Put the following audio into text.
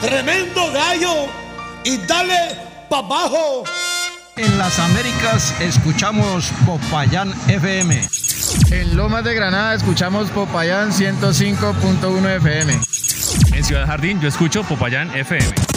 tremendo gallo y dale pa' abajo. En las Américas escuchamos Popayán FM. En Lomas de Granada escuchamos Popayán 105.1 FM. En Ciudad Jardín yo escucho Popayán FM.